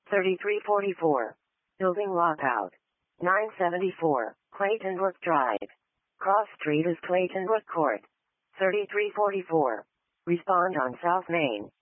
3344. Building lockout. 974. Claytonbrook Drive. Cross Street is Claytonbrook Court. 3344. Respond on South Main.